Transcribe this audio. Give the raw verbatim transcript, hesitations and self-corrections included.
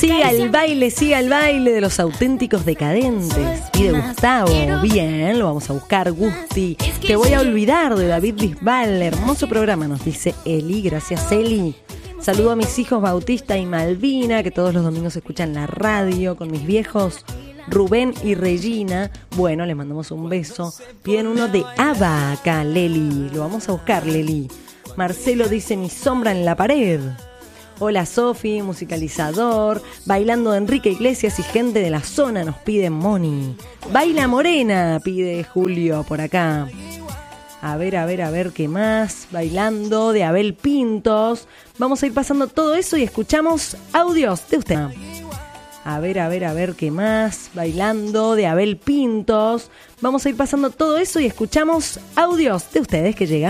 Siga el baile, siga el baile de los auténticos decadentes. Y de Gustavo, bien, lo vamos a buscar, Gusti. Te voy a olvidar, de David Bisbal. Hermoso programa, nos dice Eli. Gracias, Eli. Saludo a mis hijos Bautista y Malvina, que todos los domingos escuchan la radio, con mis viejos Rubén y Regina. Bueno, les mandamos un beso. Piden uno de ABBA acá, Leli. Lo vamos a buscar, Leli. Marcelo dice Mi sombra en la pared. Hola, Sofi, musicalizador. Bailando de Enrique Iglesias y gente de la zona nos pide Moni. Baila Morena, pide Julio por acá. A ver, a ver, a ver qué más. Bailando de Abel Pintos. Vamos a ir pasando todo eso y escuchamos audios de usted. A ver, a ver, a ver qué más. Bailando de Abel Pintos. Vamos a ir pasando todo eso y escuchamos audios de ustedes que llegan.